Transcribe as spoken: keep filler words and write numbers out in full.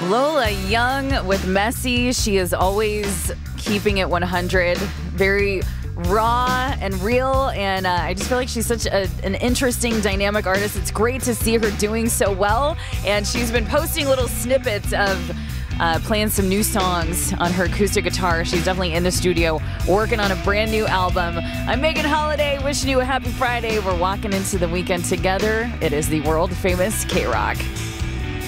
Lola Young with Messy. She is always keeping it one hundred. Very raw and real, and uh, I just feel like she's such a, an interesting, dynamic artist. It's great to see her doing so well, and she's been posting little snippets of uh, playing some new songs on her acoustic guitar. She's definitely in the studio working on a brand new album. I'm Megan Holiday, wishing you a happy Friday. We're walking into the weekend together. It is the world-famous K-Rock.